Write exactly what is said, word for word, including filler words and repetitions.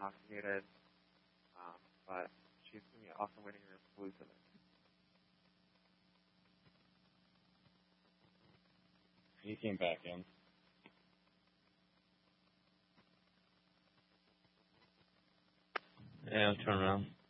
intoxicated, um, but she's going to be also winning her exclusively. He came back in. Yeah, I'll turn around.